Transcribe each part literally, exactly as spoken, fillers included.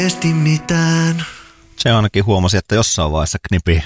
Esti mitään. Se ainakin huomasi, että jossain vaiheessa Knipi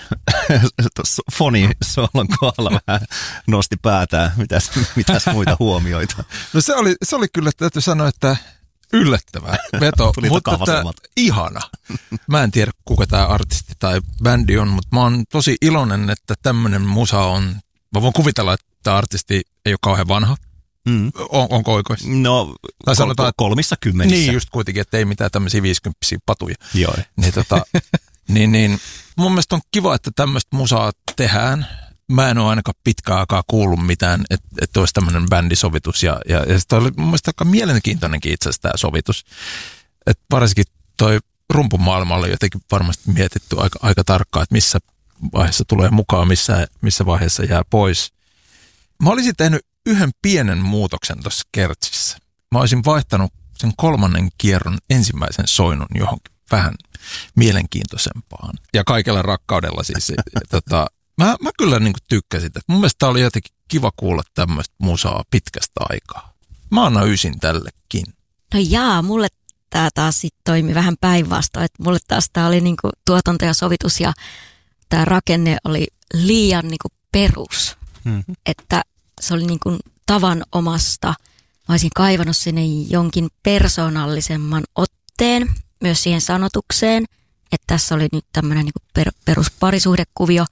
fonisolon kohdalla vähän nosti päätään. Mitäs, mitäs muita huomioita? No se oli, se oli kyllä, täytyy sanoa, että yllättävä veto, mutta että ihana. Mä en tiedä, kuka tämä artisti tai bändi on, mutta mä oon tosi iloinen, että tämmöinen musa on. Mä voin kuvitella, että tämä artisti ei ole kauhean vanha. Mm. On, onko oikeassa? No tai sanotaan, kol- kolmissa kymmenissä. Niin, just kuitenkin, että ei mitään tämmöisiä viisikymppisiä patuja. Joo. Niin, tota, niin, niin mun mielestä on kiva, että tämmöistä musaa tehdään. Mä en ole ainakaan pitkään aikaa kuullut mitään, että, että olisi tämmöinen bändisovitus. Ja, ja, ja sitä oli mun mielestä aika mielenkiintoinenkin itse asiassa tämä sovitus. Että varsinkin toi rumpumaailma oli jotenkin varmasti mietitty aika, aika tarkkaan, että missä vaiheessa tulee mukaan, missä, missä vaiheessa jää pois. Mä olisin tehnyt yhden pienen muutoksen tuossa kertsissä. Mä olisin vaihtanut sen kolmannen kierron ensimmäisen soinun johonkin vähän mielenkiintoisempaan. Ja kaikella rakkaudella siis. tota, mä, mä kyllä niin kuin tykkäsin. Että mun mielestä oli jotenkin kiva kuulla tämmöistä musaa pitkästä aikaa. Mä annan ysin tällekin. No jaa, mulle tää taas sit toimi vähän päinvastoin. Mulle taas tää oli niinku tuotanto ja sovitus ja tää rakenne oli liian niinku perus. Mm-hmm. Että se oli niin kuin tavanomasta. Mä olisin kaivannut sinne jonkin persoonallisemman otteen myös siihen sanotukseen, että tässä oli nyt tämmöinen niin kuin per, perusparisuhdekuvio,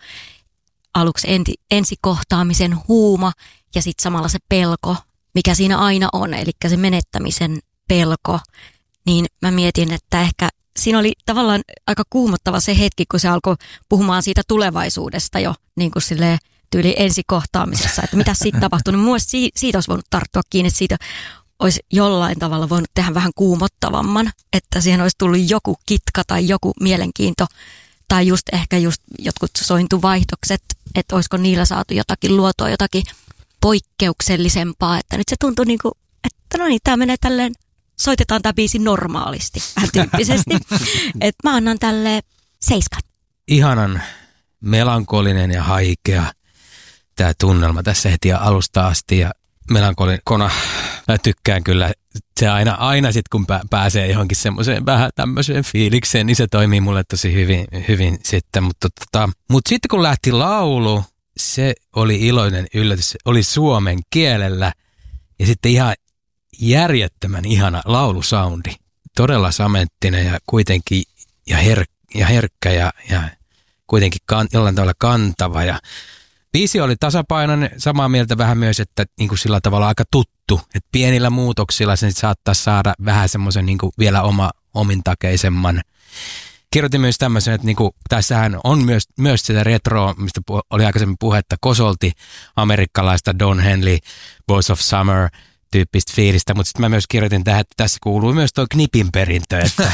aluksi enti, ensikohtaamisen huuma ja sitten samalla se pelko, mikä siinä aina on, eli se menettämisen pelko. Niin mä mietin, että ehkä siinä oli tavallaan aika kuumottava se hetki, kun se alkoi puhumaan siitä tulevaisuudesta jo niin kuin silleen tyyli ensikohtaamisessa, että mitä siitä tapahtui. Niin mun mielestä siitä, siitä olisi voinut tarttua kiinni, että siitä olisi jollain tavalla voinut tehdä vähän kuumottavamman, että siihen olisi tullut joku kitka tai joku mielenkiinto tai just ehkä just jotkut sointuvaihtokset, että olisiko niillä saatu jotakin luotua, jotakin poikkeuksellisempaa, että nyt se tuntui niin kuin, että no niin, tämä menee tälleen, soitetaan tämä biisi normaalisti, vähän tyyppisesti, että mä annan tälleen seiskan. Ihanan melankolinen ja haikea tämä tunnelma tässä heti alusta asti ja melankolikona mä tykkään kyllä, se aina, aina sitten kun pääsee johonkin semmoiseen vähän tämmöiseen fiilikseen, niin se toimii mulle tosi hyvin, hyvin sitten, mutta tota, mut sitten kun lähti laulu, se oli iloinen yllätys, se oli suomen kielellä ja sitten ihan järjettömän ihana laulusoundi, todella samenttinen ja kuitenkin ja, her, ja herkkä ja, ja kuitenkin kan, jollain tavalla kantava ja biisi oli tasapainoinen, samaa mieltä vähän myös, että niin kuin sillä tavalla aika tuttu, että pienillä muutoksilla sen saattaa saada vähän semmoisen niin kuin vielä oma omintakeisemman. Kirjoitin myös tämmöisen, että niin kuin, tässähän on myös, myös sitä retroa, mistä oli aikaisemmin puhetta, kosolti amerikkalaista Don Henley, Boys of Summer tyyppistä fiilistä, mutta sitten mä myös kirjoitin tähän, että tässä kuuluu myös tuo Knipin perintö. Että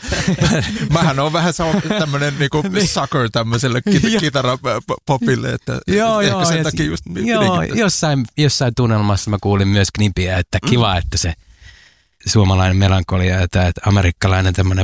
mähän on vähän tämmöinen niinku sucker tämmöiselle kit- kitarapopille, että joo, ehkä joo, sen ja, takia just joo, jossain, jossain tunnelmassa mä kuulin myös Knipiä, että kiva, mm. että se suomalainen melankolia ja tämä amerikkalainen tämmöinen